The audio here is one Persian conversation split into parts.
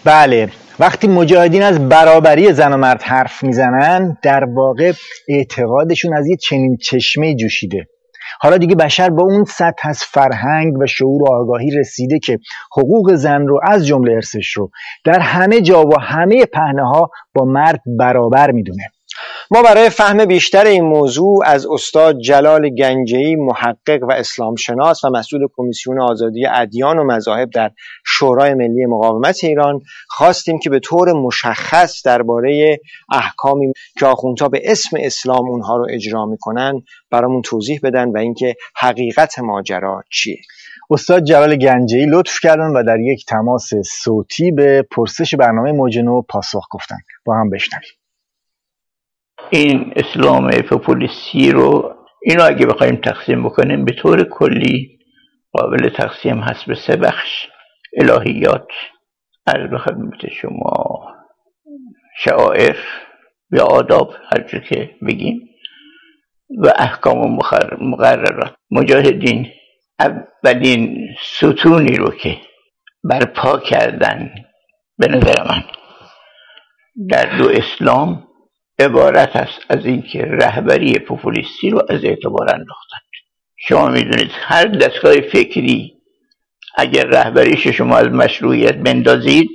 بله، وقتی مجاهدین از برابری زن و مرد حرف میزنن در واقع اعتقادشون از یه چنین چشمه جوشیده. حالا دیگه بشر با اون سطح از فرهنگ و شعور و آگاهی رسیده که حقوق زن رو از جمله ارثش رو در همه جا و همه پهنه‌ها با مرد برابر میدونه. ما برای فهم بیشتر این موضوع از استاد جلال گنجه‌ای، محقق و اسلام شناس و مسئول کمیسیون آزادی ادیان و مذاهب در شورای ملی مقاومت ایران خواستیم که به طور مشخص درباره احکامی که آخوندها به اسم اسلام اونها رو اجرا میکنن برامون توضیح بدن و اینکه حقیقت ماجرا چیه. استاد جلال گنجه‌ای لطف کردن و در یک تماس صوتی به پرسش برنامه موج نو پاسخ گفتن. با هم بشنویم. این اسلام پوپولیستی رو اینو اگه بخوایم تقسیم بکنیم به طور کلی قابل تقسیم هست به 3 بخش: الهیات، عرض به خدمت شما شعائر یا آداب هر جور که بگیم، و احکام و مقررات. مجاهدین اولین ستونی رو که برپا کردن به نظر من در دو اسلام عبارت است از اینکه رهبری پوپولیستی رو از اعتبار انداختند. شما میدونید هر دستگاه فکری اگر رهبریش شما از مشروعیت بندازید،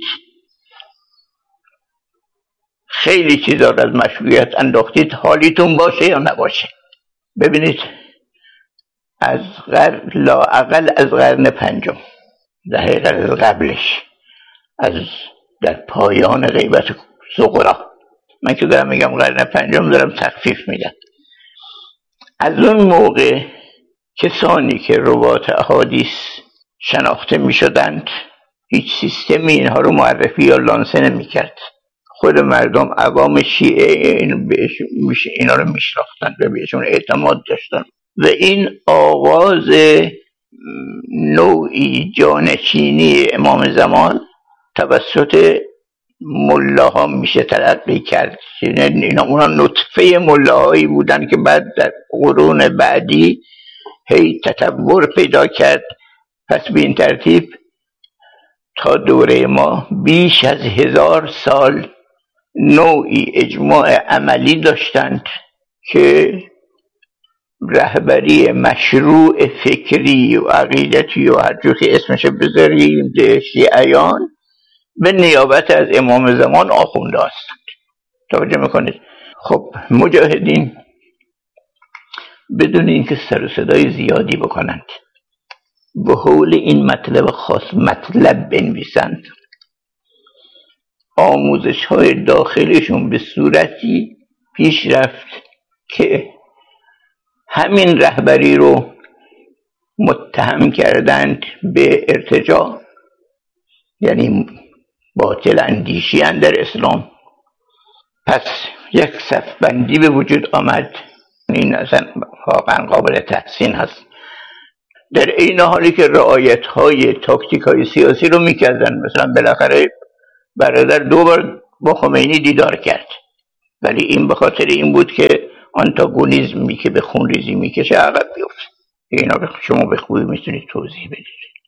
خیلی چیزا رو از مشروعیت انداختید، حالیتون باشه یا نباشه. ببینید از لااقل از قرن 5 در حقیقت از قبلش، از در پایان غیبت صغرا، من که دارم میگم قرن 5 دارم تخفیف میدم، از اون موقع کسانی که روات احادیث شناخته میشدند هیچ سیستمی اینها رو معرفی یا لانسه نمیکرد. خود مردم عوام شیعه اینا رو میشناختند و بهشون اعتماد داشتن و این آغاز نوعی جانشینی امام زمان توسط ملاها میشه تلقی کرد. اونا نطفه ملاهایی بودن که بعد در قرون بعدی هی تطور پیدا کرد. پس به این ترتیب تا دوره ما بیش از 1000 سال نوعی اجماع عملی داشتند که رهبری مشروع فکری و عقیدتی و هر جور که اسمش بذاریم شیعیان به نیابت از امام زمان آخونده هستند. توجه میکنید؟ خب مجاهدین بدون اینکه سر و صدای زیادی بکنند به حول این مطلب خاص مطلب بنویسند، آموزش های داخلشون به صورتی پیش رفت که همین رهبری رو متهم کردند به ارتجاع، یعنی باطل اندیشی در اسلام. پس یک صفبندی به وجود آمد. این اصلا واقعا قابل تحسین هست، در این حالی که رعایت های تاکتیک های سیاسی رو میکردن. مثلا بالاخره برادر 2 بار با خمینی دیدار کرد، ولی این به خاطر این بود که آنتاگونیزمی که به خونریزی میکشه عقب بیفته. اینا شما به خوبی میتونید توضیح بدید.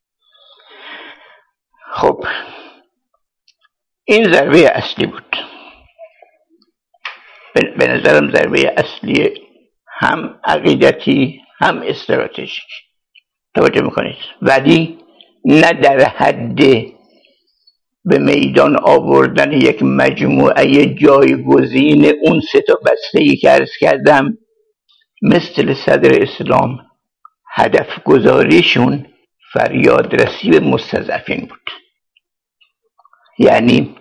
خب این ضربه اصلی بود. به نظرم ضربه اصلی هم عقیدتی هم استراتژیک. توجه میکنید؟ ولی نه در حد به میدان آوردن یک مجموعه جایگزین اون 3 بسته‌ای که عرض کردم. مثل صدر اسلام هدف گذاریشون فریادرسی به مستضعفین بود، یعنی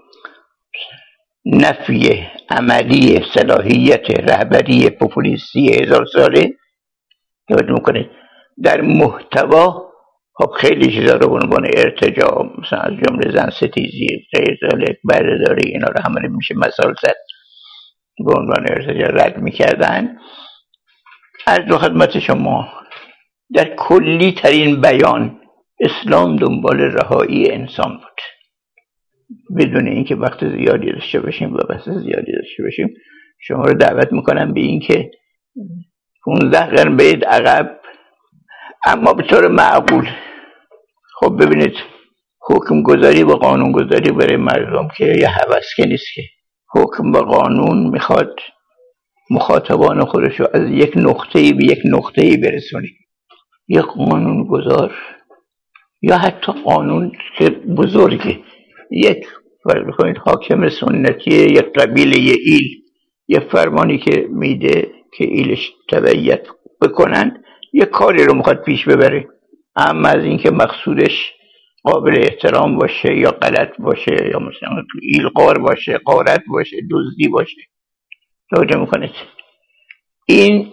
نفی عملی صلاحیت رهبری پوپولیستی 1000 ساله. توجه میکنید؟ در محتوا خب خیلی چیزا رو به عنوان ارتجاع، مثلا از جمله زن ستیزی، غیرذالک، بردهداری، اینا رو همه میشه مثال زد، به عنوان ارتجاع رد میکردن. از دو خدمت شما در کلی ترین بیان اسلام دنبال رهایی انسان بود، بدون اینکه وقت زیادی داشته باشیم و بحث زیادی داشته باشیم. شما رو دعوت میکنم به این که 15 قرن برید عقب، اما به طور معقول. خب ببینید حکم گذاری و قانون گذاری برای مردم که یه هوس که نیست، که حکم و قانون میخواد مخاطبان خودشو از یک نقطه‌ای به یک نقطه‌ای برسونه. یک قانون گذار یا حتی قانون که بزرگه، یک فرض کنید حاکم سنتی یک قبیله یه ایل یه فرمانی که میده که ایلش تبعیت بکنن، یه کاری رو میخواد پیش ببره، اما از اینکه مقصودش قابل احترام باشه یا غلط باشه یا مثلا ایلقار باشه، غارت باشه، دزدی باشه، توجه میکنید. این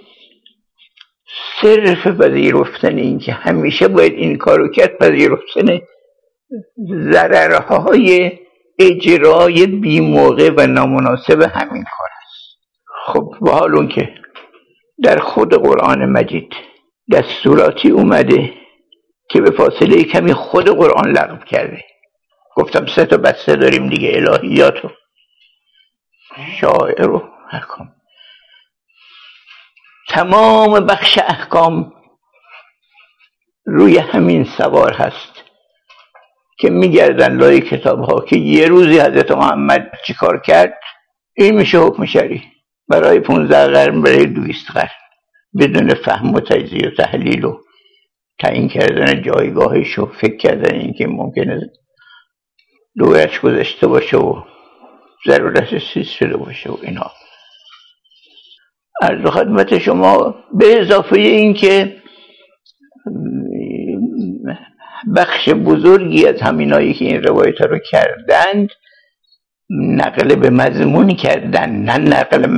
صرف پذیرفتن این که همیشه باید این کارو کرد، پذیرفتن ضررهای اجرای بی موقع و نامناسب همین کار است. خب به حال اون که در خود قرآن مجید دستوراتی اومده که به فاصله کمی خود قرآن لغو کرده. گفتم 3 تا بسته داریم دیگه، الهیات و شائر و احکام. تمام بخش احکام روی همین سوار هست که میگردن لای کتاب ها که یه روزی حضرت محمد چی کار کرد، این میشه حکم شرعی برای 15 قرن، برای 200 قرن، بدون فهم و تجزیه و تحلیل و تعیین کردن جایگاهش و فکر کردن این که ممکنه دورش گذشته باشه و ضرورت سیز شده باشه و اینا. عرض خدمت شما به اضافه این که بخش بزرگی از همینایی که این روایت رو کردند نقل به مضمون کردن، نه نقل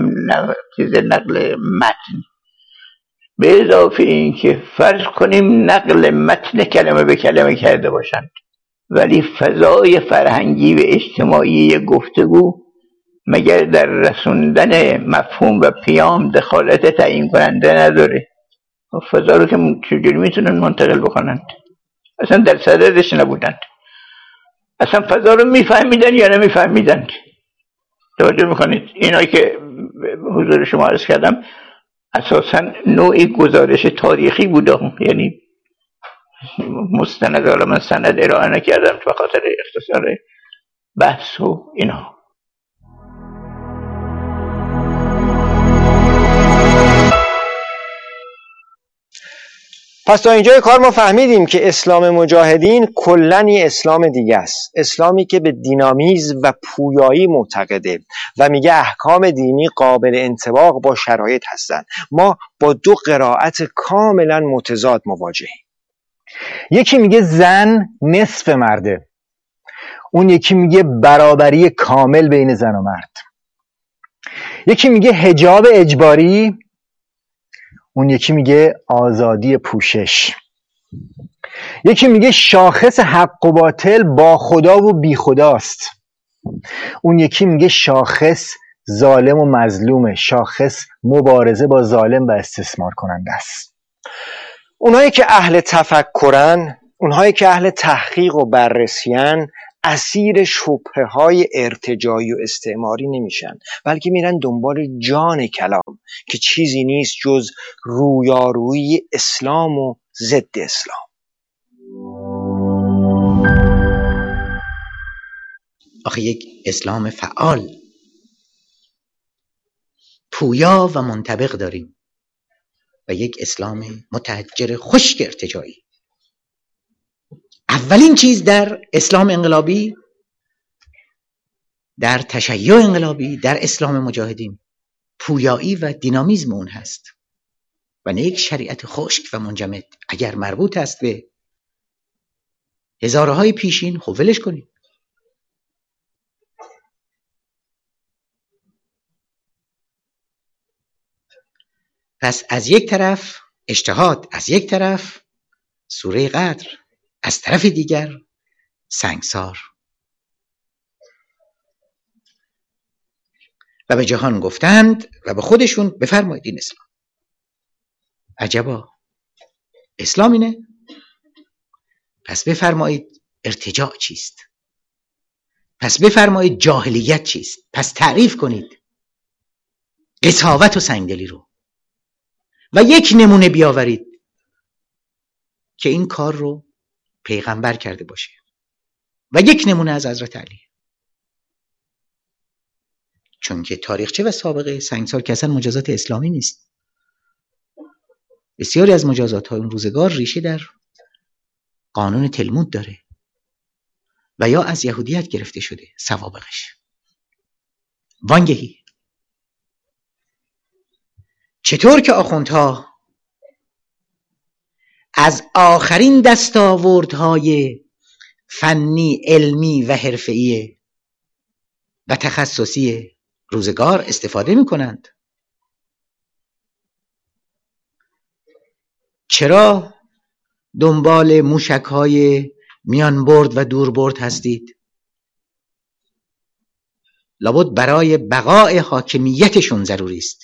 متن. به اضافه این که فرض کنیم نقل متن کلمه به کلمه کرده باشند، ولی فضای فرهنگی و اجتماعی گفتگو مگر در رسوندن مفهوم و پیام دخالت تعیین کننده نداره؟ فضا رو که چجوری میتونن منتقل بکنند؟ اصلا در صددش نبودند، اصلا فضا رو میفهمیدن یا نمیفهمیدند؟ توجه میکنید؟ اینایی که حضور شما عرض کردم اساسا نوعی گزارش تاریخی بوده، یعنی مستند، حالا من سند ارائه نکردم به خاطر اختصار بحث و اینا. پس تا اینجای کار ما فهمیدیم که اسلام مجاهدین کلاً یه اسلام دیگه است، اسلامی که به دینامیزم و پویایی معتقده و میگه احکام دینی قابل انطباق با شرایط هستند. ما با 2 قرائت کاملاً متضاد مواجهیم. یکی میگه زن نصف مرده، اون یکی میگه برابری کامل بین زن و مرد. یکی میگه حجاب اجباری، اون یکی میگه آزادی پوشش. یکی میگه شاخص حق و باطل با خدا و بی خداست، اون یکی میگه شاخص ظالم و مظلومه، شاخص مبارزه با ظالم و استثمار کننده است. اونهایی که اهل تفکرن، اونهایی که اهل تحقیق و بررسیان، اسیر شبهه‌های ارتجاعی و استعماری نمیشن، بلکه میرن دنبال جان کلام که چیزی نیست جز رویارویی اسلام و ضد اسلام. آخه یک اسلام فعال، پویا و منطبق داریم و یک اسلام متحجر خشک ارتجاعی. اولین چیز در اسلام انقلابی، در تشیع انقلابی، در اسلام مجاهدین پویایی و دینامیزم اون هست و نه یک شریعت خشک و منجمد. اگر مربوط است به هزارهای پیشین خب ولش کنید. پس از یک طرف اجتهاد، از یک طرف سوره قدر، از طرف دیگر سنگسار. و به جهان گفتند و به خودشون بفرمایید این اسلام. عجبا، اسلام اینه؟ پس بفرمایید ارتجاع چیست؟ پس بفرمایید جاهلیت چیست؟ پس تعریف کنید قساوت و سنگدلی رو و یک نمونه بیاورید که این کار رو پیغمبر کرده باشه. و یک نمونه از حضرت علی. چون که تاریخچه و سابقه سنگسار که اصلا مجازات اسلامی نیست. بسیاری از مجازات های اون روزگار ریشه در قانون تلمود داره و یا از یهودیت گرفته شده سوابقش. وانگهی چطور که آخوندها از آخرین دستاوردهای فنی، علمی و حرفه‌ای و تخصصی روزگار استفاده می‌کنند. چرا دنبال موشک‌های میان برد و دور برد هستید؟ لابد برای بقای حاکمیتشون ضروری است.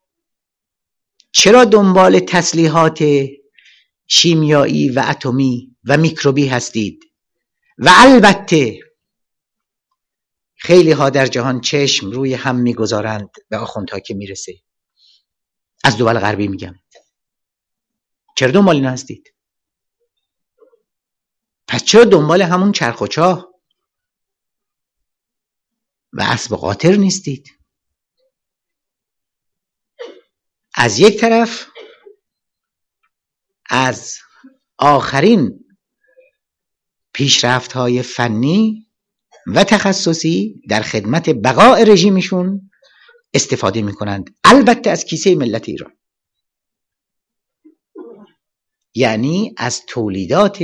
چرا دنبال تسلیحات شیمیایی و اتمی و میکروبی هستید؟ و البته خیلی ها در جهان چشم روی هم میگذارند به آخوندها که میرسه. از دول غربی میگم. چرا دنبال اینا هستید؟ پس چرا دنبال همون چرخ و چاه و اسب قاطر نیستید؟ از یک طرف از آخرین پیشرفت‌های فنی و تخصصی در خدمت بقای رژیمشون استفاده می‌کنند، البته از کیسه ملت ایران، یعنی از تولیدات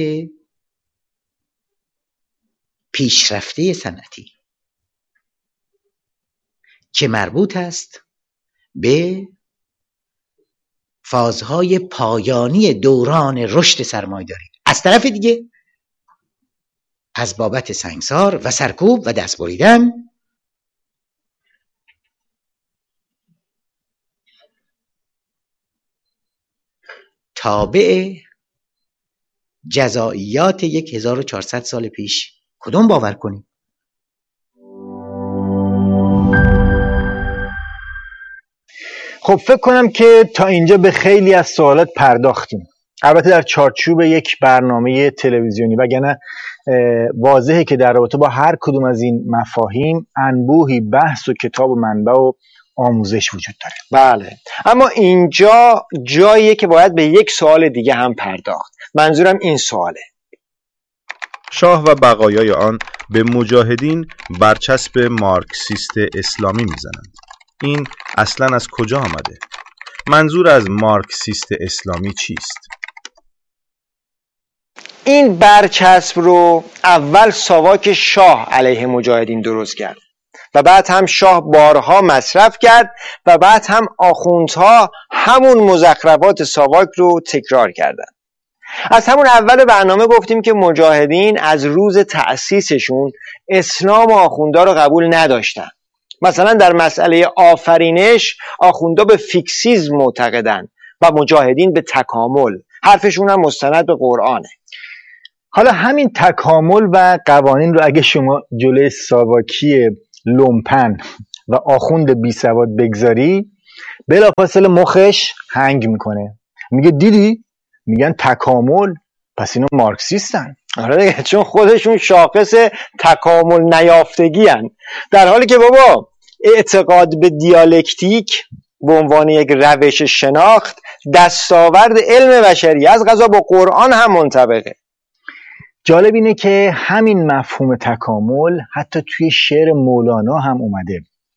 پیشرفته صنعتی که مربوط است به فازهای پایانی دوران رشد سرمایه‌داری. از طرف دیگه از بابت سنگسار و سرکوب و دست بریدن تابع جزائیات 1400 سال پیش کدوم باور کنیم؟ خب فکر کنم که تا اینجا به خیلی از سوالات پرداختیم، البته در چارچوب یک برنامه تلویزیونی، وگرنه واضحه که در رابطه با هر کدوم از این مفاهیم انبوهی بحث و کتاب و منبع و آموزش وجود داره. بله، اما اینجا جاییه که باید به یک سوال دیگه هم پرداخت. منظورم این سواله: شاه و بقایای آن به مجاهدین برچسب مارکسیست اسلامی میزنند. این اصلا از کجا آمده؟ منظور از مارکسیست اسلامی چیست؟ این برچسب رو اول ساواک شاه علیه مجاهدین درست کرد و بعد هم شاه بارها مصرف کرد و بعد هم آخوندها همون مزخرفات ساواک رو تکرار کردند. از همون اول برنامه گفتیم که مجاهدین از روز تأسیسشون اسلام و آخوندها رو قبول نداشتن. مثلا در مسئله آفرینش آخوندها به فیکسیزم معتقدن و مجاهدین به تکامل. حرفشون هم مستند به قرآنه. حالا همین تکامل و قوانین رو اگه شما جلوی ساواکی لومپن و آخوند بی سواد بگذاری، بلافاصله مخش هنگ میکنه، میگه دیدی؟ میگن تکامل، پس اینا مارکسیستن. آره دیگه، چون خودشون شاخص تکامل نیافتگی هن. در حالی که بابا اعتقاد به دیالکتیک به عنوان یک روش شناخت دستاورد علم بشری از قضا با قرآن هم منطبقه. جالب اینه که همین مفهوم تکامل حتی توی شعر مولانا هم اومده.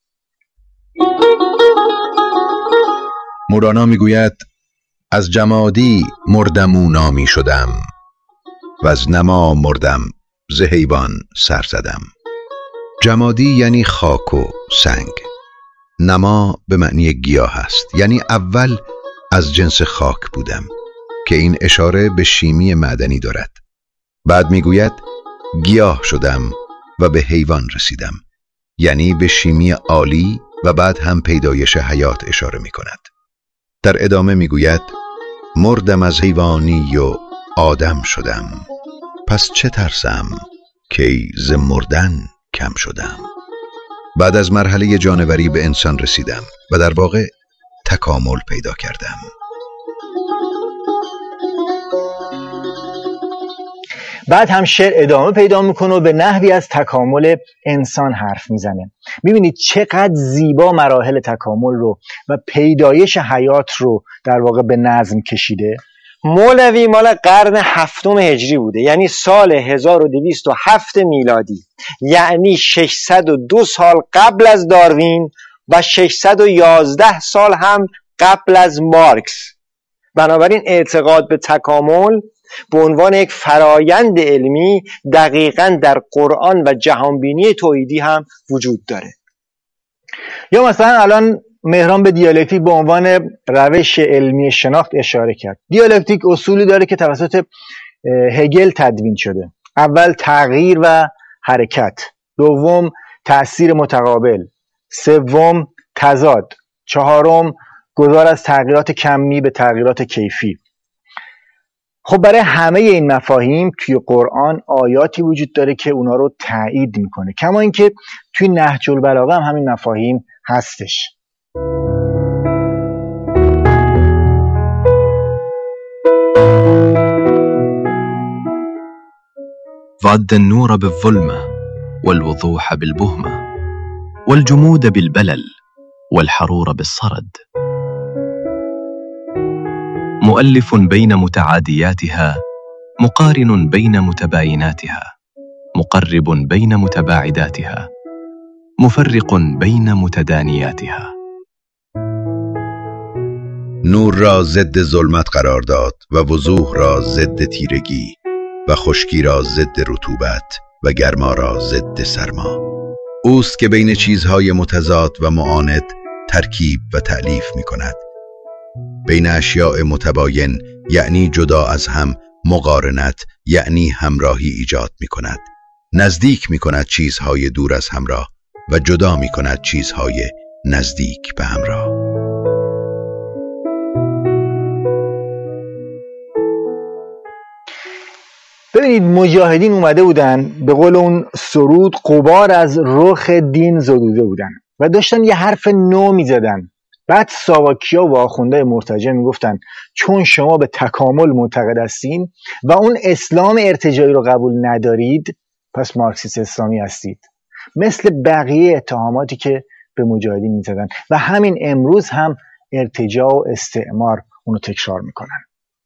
مولانا میگوید از جمادی مردمو نامی شدم و از نما مردم ز حیوان سر زدم. جمادی یعنی خاک و سنگ، نما به معنی گیاه است، یعنی اول از جنس خاک بودم که این اشاره به شیمی معدنی دارد. بعد میگوید گیاه شدم و به حیوان رسیدم، یعنی به شیمی عالی و بعد هم پیدایش حیات اشاره میکند. در ادامه میگوید مردم از حیوانی و آدم شدم، پس چه ترسم که ز مردن کم شدم. بعد از مرحله جانوری به انسان رسیدم و در واقع تکامل پیدا کردم. بعد هم شعر ادامه پیدا میکنه و به نحوی از تکامل انسان حرف میزنه. میبینید چقدر زیبا مراحل تکامل رو و پیدایش حیات رو در واقع به نظم کشیده. مولوی مال قرن 7 هجری بوده، یعنی سال 1207 میلادی، یعنی 602 سال قبل از داروین و 611 سال هم قبل از مارکس. بنابراین اعتقاد به تکامل به عنوان یک فرایند علمی دقیقاً در قرآن و جهانبینی توحیدی هم وجود داره. یا مثلا الان مهران به دیالکتیک به عنوان روش علمی شناخت اشاره کرد. دیالکتیک اصولی داره که توسط هگل تدوین شده. اول تغییر و حرکت، دوم تأثیر متقابل، سوم تضاد، چهارم گذار از تغییرات کمی به تغییرات کیفی. خب برای همه این مفاهیم توی قرآن آیاتی وجود داره که اونا رو تایید میکنه، کما اینکه توی نهج البلاغه هم همین مفاهیم هستش. وعد النور بالظلمة والوضوح بالبهمة والجمود بالبلل والحرور بالصرد، مؤلف بين متعادياتها، مقارن بين متبايناتها، مقرب بين متباعداتها، مفرق بين متدانياتها. نور را ضد ظلمت قرار داد و وضوح را ضد تیرگی و خشکی را ضد رطوبت و گرما را ضد سرما. اوست که بین چیزهای متضاد و معاند ترکیب و تألیف می کند. بین اشیاء متباین یعنی جدا از هم مقارنت یعنی همراهی ایجاد می کند. نزدیک می کند چیزهای دور از همراه و جدا می کند چیزهای نزدیک به همراه. ببینید مجاهدین اومده بودن، به قول اون سرود، غبار از رخ دین زدوده بودن و داشتن یه حرف نو میزدن. بعد ساواکیا و آخوندهای مرتجع میگفتن چون شما به تکامل معتقد هستین و اون اسلام ارتجاعی رو قبول ندارید، پس مارکسیست اسلامی هستید. مثل بقیه اتهاماتی که به مجاهدین میزدن و همین امروز هم ارتجاع و استعمار اونو تکرار میکنن.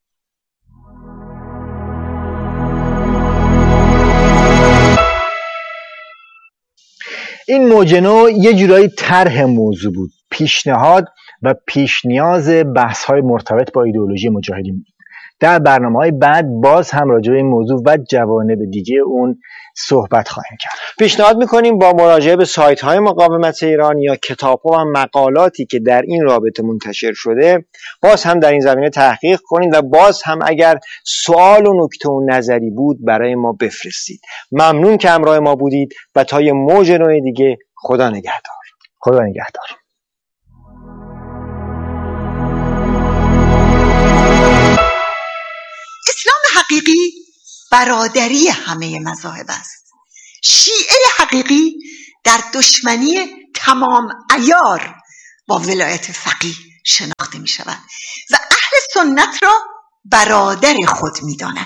این موج نو یه جورایی طرح موضوع بود، پیشنهاد و پیش نیاز بحث‌های مرتبط با ایدئولوژی مجاهدین بود. در برنامه‌های بعد باز هم راجع به این موضوع و جوانب دیگه اون صحبت خواهیم کرد. پیشنهاد می‌کنیم با مراجعه به سایت‌های مقاومت ایران یا کتاب‌ها و مقالاتی که در این رابطه منتشر شده باز هم در این زمینه تحقیق کنید و باز هم اگر سوال و نکته و نظری بود برای ما بفرستید. ممنون که همراه ما بودید و تا یه موج نو دیگه خدا نگهدار. خدا نگهدار. اسلام حقیقی برادری همه مذاهب است. شیعه حقیقی در دشمنی تمام عیار با ولایت فقیه شناخته می شود و اهل سنت را برادر خود می داند.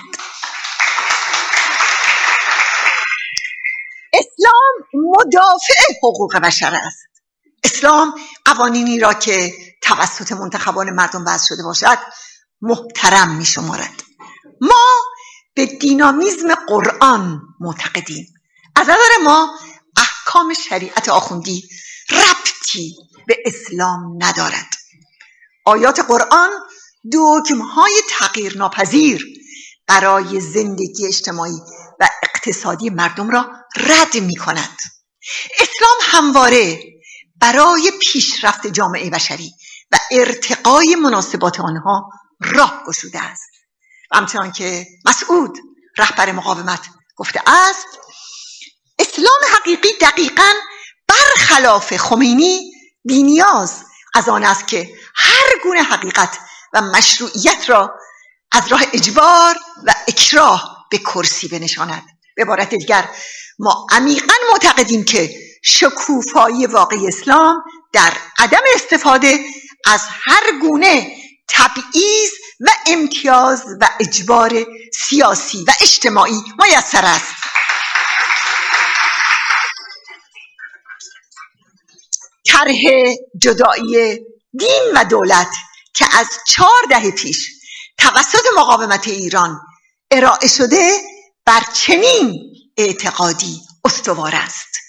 اسلام مدافع حقوق بشر است. اسلام قوانینی را که توسط منتخبان مردم وضع شده باشد محترم می شمارد. ما به دینامیزم قرآن معتقدیم. از نظر ما احکام شریعت آخوندی ربطی به اسلام ندارد. آیات قرآن دگم‌های تغییر ناپذیر برای زندگی اجتماعی و اقتصادی مردم را رد می کند. اسلام همواره برای پیشرفت جامعه بشری و ارتقای مناسبات آنها راه گشوده است. همچنان که مسعود رهبر مقاومت گفته است، اسلام حقیقی دقیقاً برخلاف خمینی بی‌نیاز از آن است که هر گونه حقیقت و مشروعیت را از راه اجبار و اکراه به کرسی بنشاند. به عبارت دیگر ما عمیقاً معتقدیم که شکوفایی واقعی اسلام در عدم استفاده از هر گونه تبعیض و امتیاز و اجبار سیاسی و اجتماعی میسر است. طرح جدایی دین و دولت که از 4 دهه پیش توسط مقاومت ایران ارائه شده بر چنین اعتقادی استوار است.